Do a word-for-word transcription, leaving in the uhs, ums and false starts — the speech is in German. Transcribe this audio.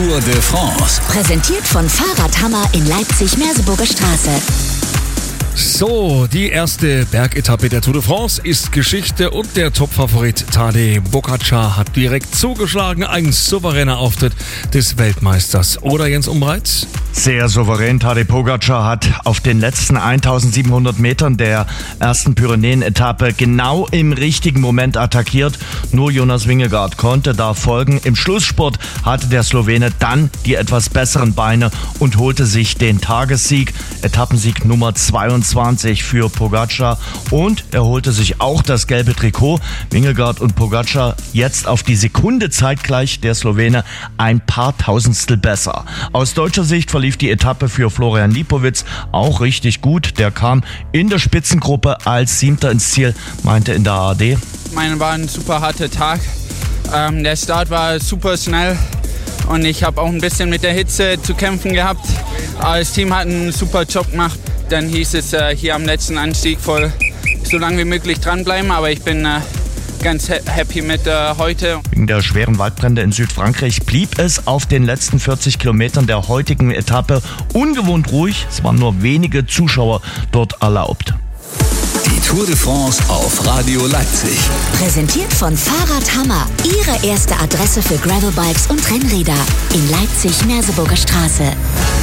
Tour de France. Präsentiert von Fahrradhammer in Leipzig-Merseburger Straße. So, die erste Bergetappe der Tour de France ist Geschichte und der Topfavorit Tadej Pogačar hat direkt zugeschlagen. Ein souveräner Auftritt des Weltmeisters. Oder Jens Umbreit? Sehr souverän. Tadej Pogačar hat auf den letzten eintausendsiebenhundert Metern der ersten Pyrenäen-Etappe genau im richtigen Moment attackiert. Nur Jonas Vingegaard konnte da folgen. Im Schlussspurt hatte der Slowene dann die etwas besseren Beine und holte sich den Tagessieg. Etappensieg Nummer zweiundzwanzig für Pogačar und er holte sich auch das gelbe Trikot. Vingegaard und Pogačar jetzt auf die Sekunde zeitgleich, der Slowene ein paar Tausendstel besser. Aus deutscher Sicht verlief die Etappe für Florian Lipowitz auch richtig gut. Der kam in der Spitzengruppe als Siebter ins Ziel, meinte in der A R D. Mein war ein super harter Tag. Ähm, der Start war super schnell und ich habe auch ein bisschen mit der Hitze zu kämpfen gehabt. Aber das Team hat einen super Job gemacht. Dann hieß es äh, hier am letzten Anstieg voll so lange wie möglich dranbleiben, aber ich bin äh, ganz happy mit äh, heute. Wegen der schweren Waldbrände in Südfrankreich blieb es auf den letzten vierzig Kilometern der heutigen Etappe ungewohnt ruhig. Es waren nur wenige Zuschauer dort erlaubt. Die Tour de France auf Radio Leipzig. Präsentiert von Fahrradhammer. Ihre erste Adresse für Gravelbikes und Rennräder in Leipzig-Merseburger Straße.